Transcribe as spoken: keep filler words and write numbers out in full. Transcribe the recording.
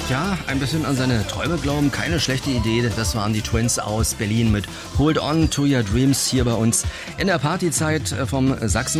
Ja, ein bisschen an seine Träume glauben, keine schlechte Idee. Das waren die Twins aus Berlin mit Hold On to Your Dreams hier bei uns in der Partyzeit vom Sachsen.